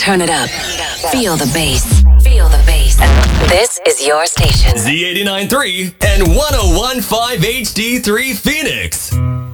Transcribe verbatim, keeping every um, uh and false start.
Turn it up. Feel the bass. Feel the bass. This is your station. Z eighty-nine point three and one oh one point five H D three Phoenix.